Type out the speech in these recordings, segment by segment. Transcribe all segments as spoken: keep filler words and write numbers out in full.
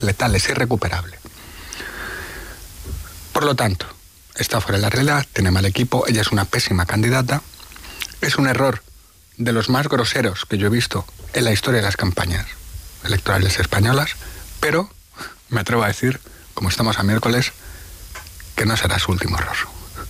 letal, es irrecuperable. Por lo tanto, está fuera de la realidad, tiene mal equipo, ella es una pésima candidata, es un error de los más groseros que yo he visto en la historia de las campañas electorales españolas, pero me atrevo a decir, como estamos a miércoles, que no será su último error.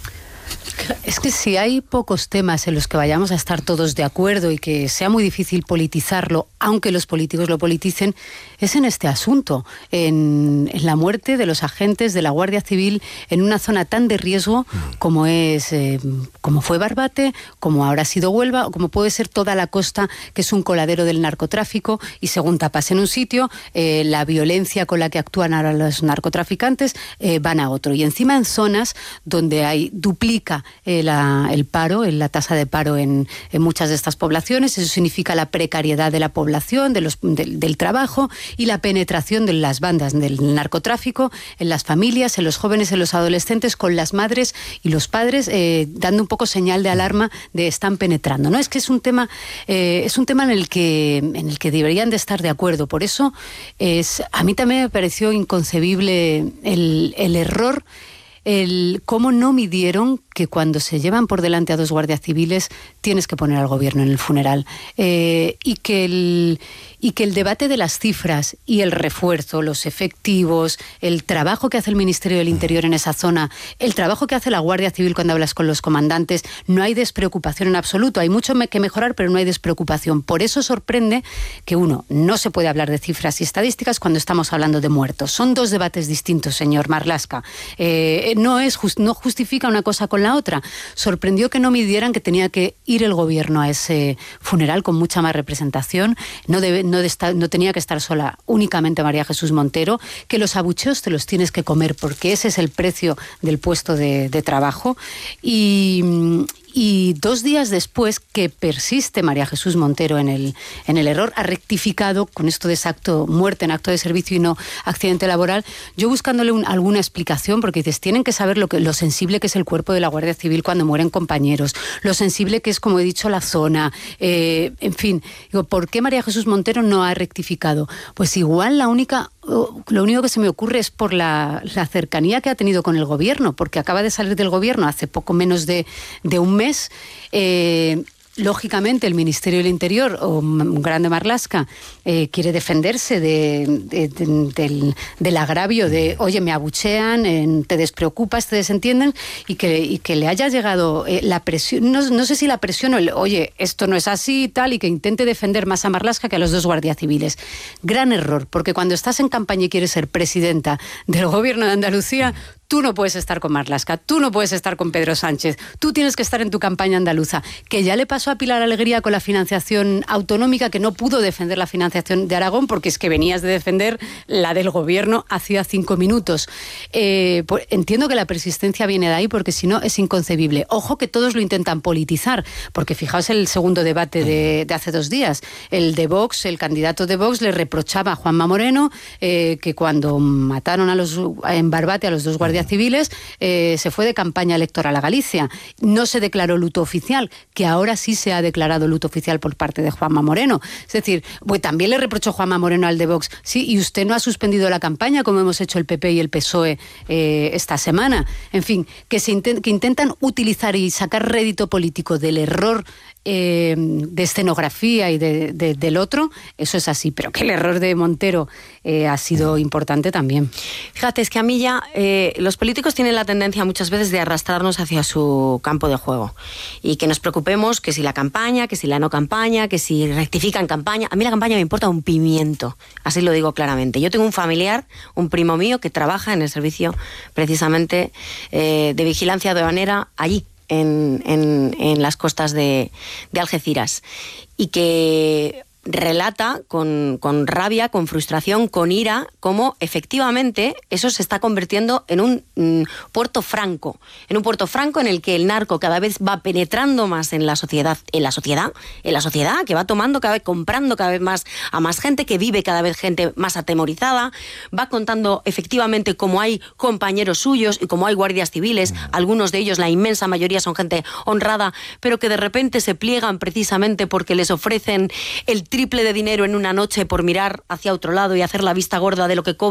Es que si hay pocos temas en los que vayamos a estar todos de acuerdo y que sea muy difícil politizarlo, aunque los políticos lo politicen, es en este asunto, en, en la muerte de los agentes de la Guardia Civil en una zona tan de riesgo como es, eh, como fue Barbate, como ahora ha sido Huelva, o como puede ser toda la costa, que es un coladero del narcotráfico, y según tapas en un sitio, eh, la violencia con la que actúan ahora los narcotraficantes eh, van a otro. Y encima en zonas donde hay duplica eh, la, el paro, la tasa de paro en, en muchas de estas poblaciones. Eso significa la precariedad de la población, de los, de, del trabajo, y la penetración de las bandas del narcotráfico en las familias, en los jóvenes, en los adolescentes, con las madres y los padres eh, dando un poco señal de alarma de están penetrando, ¿no? Es que es un tema, eh, es un tema en el que en el que deberían de estar de acuerdo. Por eso es, a mí también me pareció inconcebible el, el error, el cómo no midieron que cuando se llevan por delante a dos guardias civiles tienes que poner al gobierno en el funeral, eh, y que el y que el debate de las cifras y el refuerzo, los efectivos, el trabajo que hace el Ministerio del Interior en esa zona, el trabajo que hace la Guardia Civil cuando hablas con los comandantes, no hay despreocupación en absoluto. Hay mucho que mejorar, pero no hay despreocupación. Por eso sorprende que, uno, no se puede hablar de cifras y estadísticas cuando estamos hablando de muertos. Son dos debates distintos, señor Marlaska. Eh, no, es just, no justifica una cosa con la otra. Sorprendió que no midieran que tenía que ir el gobierno a ese funeral con mucha más representación. No debe, No, de estar, no tenía que estar sola únicamente María Jesús Montero, que los abucheos te los tienes que comer porque ese es el precio del puesto de, de trabajo. Y, y dos días después que persiste María Jesús Montero en el, en el error, ha rectificado con esto de acto, muerte en acto de servicio y no accidente laboral. Yo buscándole un, alguna explicación, porque dices, tienen que saber lo, que, lo sensible que es el cuerpo de la Guardia Civil cuando mueren compañeros, lo sensible que es, como he dicho, la zona, eh, en fin, digo, ¿por qué María Jesús Montero no ha rectificado? Pues igual la única, lo único que se me ocurre es por la, la cercanía que ha tenido con el gobierno, porque acaba de salir del gobierno hace poco menos de, de un mes. Eh, Lógicamente, el Ministerio del Interior, o Grande Marlaska, eh, quiere defenderse de, de, de, del, del agravio de, oye, me abuchean, eh, te despreocupas, te desentienden, y que, y que le haya llegado eh, la presión, no, no sé si la presión o el, oye, esto no es así y tal, y que intente defender más a Marlaska que a los dos guardias civiles. Gran error, porque cuando estás en campaña y quieres ser presidenta del gobierno de Andalucía, tú no puedes estar con Marlaska, tú no puedes estar con Pedro Sánchez, tú tienes que estar en tu campaña andaluza, que ya le pasó a Pilar Alegría con la financiación autonómica, que no pudo defender la financiación de Aragón, porque es que venías de defender la del gobierno hacía cinco minutos. Eh, pues, entiendo que la persistencia viene de ahí, porque si no es inconcebible. Ojo que todos lo intentan politizar, porque fijaos el segundo debate de, de hace dos días. El de Vox, el candidato de Vox, le reprochaba a Juanma Moreno eh, que cuando mataron a los, en Barbate a los dos guardias civiles, eh, se fue de campaña electoral a Galicia. No se declaró luto oficial, que ahora sí se ha declarado luto oficial por parte de Juanma Moreno. Es decir, pues también le reprochó Juanma Moreno al de Vox, sí, y usted no ha suspendido la campaña como hemos hecho el P P y el P S O E eh, esta semana. En fin, que, se intent- que intentan utilizar y sacar rédito político del error eh, de escenografía y de, de, del otro, eso es así, pero que el error de Montero eh, ha sido importante también. Fíjate, es que a mí ya eh, los políticos tienen la tendencia muchas veces de arrastrarnos hacia su campo de juego y que nos preocupemos que si la campaña, que si la no campaña, que si rectifican campaña. A mí la campaña me importa un pimiento, así lo digo claramente. Yo tengo un familiar, un primo mío, que trabaja en el servicio precisamente eh, de vigilancia aduanera allí, en, en, en las costas de, de Algeciras, y que relata con, con rabia, con frustración, con ira, cómo efectivamente eso se está convirtiendo en un mm, puerto franco, en un puerto franco en el que el narco cada vez va penetrando más en la sociedad, en la sociedad, en la sociedad, que va tomando cada vez, comprando cada vez más a más gente, que vive cada vez gente más atemorizada, va contando efectivamente cómo hay compañeros suyos y cómo hay guardias civiles, algunos de ellos, la inmensa mayoría, son gente honrada, pero que de repente se pliegan precisamente porque les ofrecen el triple de dinero en una noche por mirar hacia otro lado y hacer la vista gorda de lo que cobran